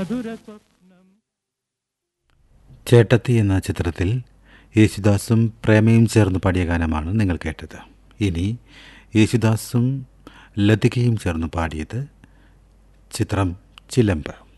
ചേട്ടത്തി എന്ന ചിത്രത്തിൽ യേശുദാസും പ്രേമയും ചേർന്ന് പാടിയ ഗാനമാണ് നിങ്ങൾ കേട്ടത്. ഇനി യേശുദാസും ലതികയും ചേർന്ന് പാടിയത് ചിത്രം ചിലമ്പ്.